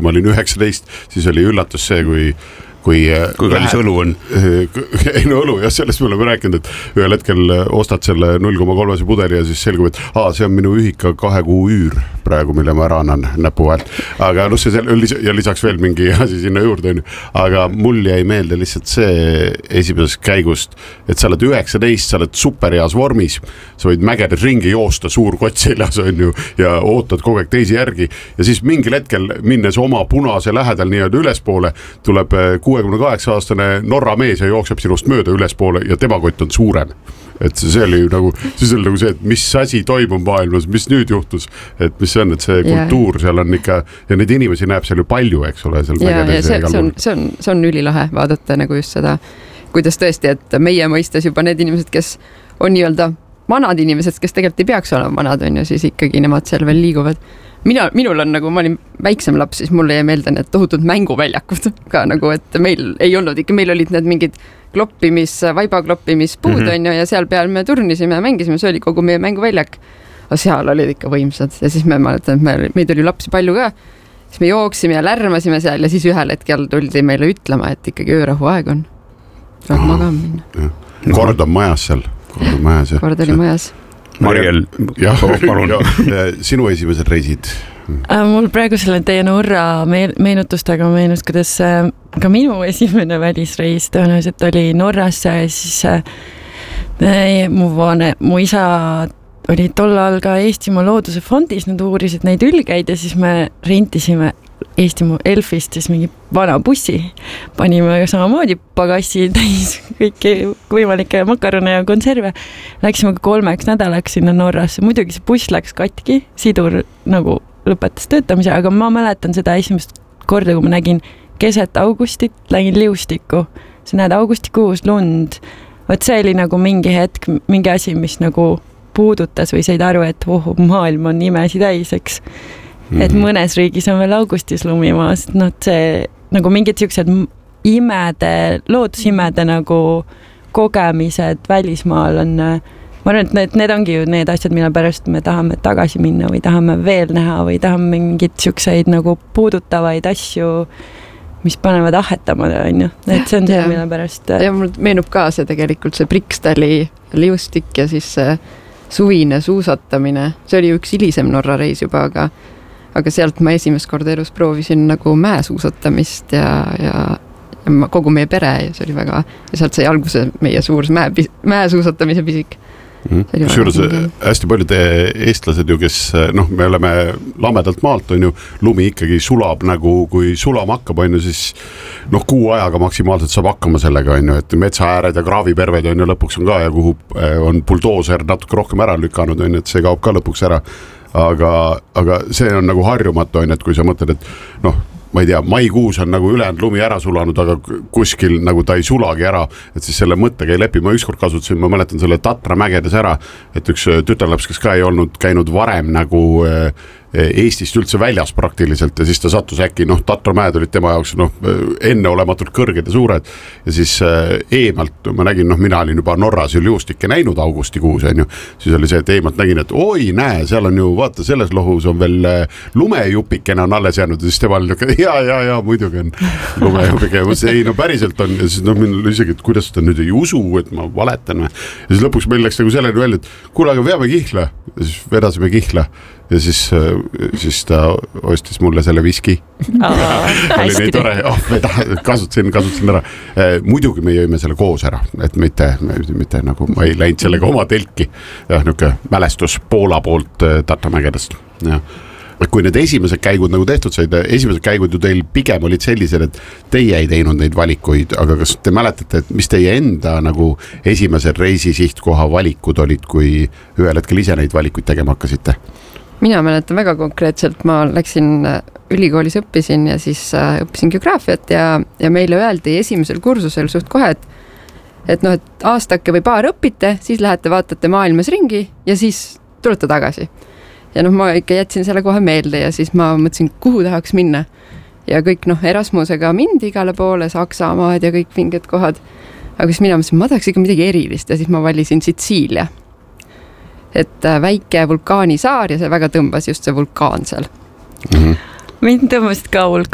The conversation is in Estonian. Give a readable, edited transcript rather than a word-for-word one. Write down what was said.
ma olin 19, siis oli üllatus see, kui kallis õlu on. Ei no õlu, jah, sellest me oleme rääkinud, et ühel hetkel ostad selle 0,3 pudeli ja siis selgub, et see on minu ühika 2 kuu üür praegu, mille ma ära annan näpu vahelt. Aga see ja lisaks veel mingi asi sinna juurde on. Aga mul jäi meelde lihtsalt see esimesest käigust, et sa oled 19, sa oled superheas vormis, sa võid mägedes ringi joosta, suur kott seljas on ju, ja ootad kogu aeg teisi järgi. Ja siis mingil hetkel minnes oma punase lähedal nii-öelda ülespoole, tuleb 68-aastane Norra mees ja jookseb sinust mööda ülespoole ja tema kott on suurem. Et see oli nagu, siis oli nagu see, et mis asi toimub maailmas, mis nüüd juhtus, et mis see on, et see kultuur seal on ikka, ja neid inimesi näeb seal ju palju, eks ole. See on ülilahe vaadata nagu just seda, kuidas tõesti, et meie mõistes juba need inimesed, kes on nii-öelda vanad inimesed, kes tegelikult ei peaks olema vanad, on ju, siis ikkagi nemad seal veel liiguvad. Minul on nagu, ma olin väiksem laps, siis mulle jäi meelde need tohutud mänguväljakud ka nagu, et meil ei olnud ikka, meil olid need mingid vaibakloppimispuud on ju, ja seal peal me turnisime ja mängisime, see oli kogu meie mänguväljak. Aga seal olid ikka võimsad ja siis me mäletan, et meid oli lapsi palju ka, siis me jooksime ja lärmasime seal ja siis ühel hetkel tuldi meile ütlema, et ikkagi öörahu aeg on. Saab magama minna. Kord on majas seal. Kord oli majas. Mariel, palun. Sinu esimesed reisid? Mul praegu selle teie Norra meenutustega meenus, kuidas ka minu esimene välisreis tõenäoliselt oli Norrasse, siis mu isa oli tol ajal ka Eestimaa Looduse fondis, nad uurisid neid ülgeid ja siis me rentisime Eestimaa Elfist siis mingi vana bussi, panime samamoodi pagassi täis kõiki võimalikke makarone ja konserve. Läksime 3 nädalaks sinna Norrasse, muidugi see buss läks katki, sidur nagu lõpetas töötamise, aga ma mäletan seda esimest korda, kui ma nägin keset augustit, lägin liustikku, sa näed augustikuus lund, võt see oli nagu mingi hetk, mingi asi, mis nagu puudutas või said aru, et maailm on imesi täis, eks. Et mõnes riigis on veel augustis lumimaas, see nagu mingid siuksed loodusimede nagu kogemised välismaal on, ma arvan, et need ongi ju need asjad, mille pärast me tahame tagasi minna või tahame veel näha või tahame mingid siukseid nagu puudutavaid asju, mis panevad ahetama, on ju. Et see on see, mille pärast. Ja mul meenub ka see tegelikult see Brixtali liustik ja siis see suvine suusatamine. See oli üks hilisem Norra reis juba, aga sealt ma esimest korda elus proovisin nagu mäesuusatamist ja kogu meie pere ja see oli väga, ja sealt sai alguse meie suur mäesuusatamise pisik. Kusjuures hästi paljud eestlased ju, kes me oleme lamedalt maalt, on ju, lumi ikkagi sulab nagu, kui sulama hakkab, on ju, siis kuu ajaga maksimaalselt saab hakkama sellega, on ju, et metsaääred ja kraaviperved on ju lõpuks on ka ja kuhu on buldooser natuke rohkem ära lükanud, on ju, et see kaob ka lõpuks ära. Aga see on nagu harjumatu, on, et kui sa mõtled, et ma ei tea, maikuus on nagu ülejäänud lumi ära sulanud, aga kuskil nagu ta ei sulagi ära, et siis selle mõttega ei lepi. Ma ükskord kasutasin, ma mäletan selle Tatra mägedes ära, et üks tütarlaps, kes ka ei olnud käinud varem nagu Eestist üldse väljas praktiliselt ja siis ta sattus äkki, Tatra mäed olid tema jaoks enneolematult kõrged ja suured ja siis eemalt ma nägin, mina olin juba Norras liustikke näinud augustikuus, on ju, siis oli see, et eemalt nägin, et oi, näe, seal on ju, vaata, selles lohus on veel lumejupikene on alles jäänud ja siis tema oli ja, muidugi on lumejupike ja mõtlesin, ei, päriselt on ja siis minul isegi, et kuidas ta nüüd ei usu, et ma valetan ja siis lõpuks meil läks nagu selleni välja, et kuule, aga veame Kihla ja siis vedasime Kihla ja siis ta ostis mulle selle viski. Oli nii tore, kasutasin ära. Muidugi me jõime selle koos ära, et mitte nagu ma ei läinud sellega oma telki. Ja mälestus Poola poolt Tatamägedest. Ja. Kui need esimesed käigud nagu tehtud said, esimesed käigud ju teil pigem olid sellised, et teie ei teinud neid valikuid, aga kas te mäletate, et mis teie enda nagu esimesed reisi sihtkoha valikud olid, kui ühel hetkel ise neid valikuid tegema hakkasite? Mina mäletan väga konkreetselt, ma läksin ülikoolis õppisin ja siis õppisin geograafiat ja meile öeldi esimesel kursusel suht kohe, et aastake või paar õpite, siis lähete vaatate maailmas ringi ja siis tulete tagasi. Ja ma ikka jätsin selle kohe meelde ja siis ma mõtlesin, kuhu tahaks minna. Ja kõik Erasmusega mindi igale poole, Saksamaad ja kõik mingid kohad. Aga siis mina mõtlesin, ma tahaks ikka midagi erilist ja siis ma valisin Sitsiilia. Et väike vulkaanisaar ja see väga tõmbas just see vulkaan seal. Mind tõmbasid ka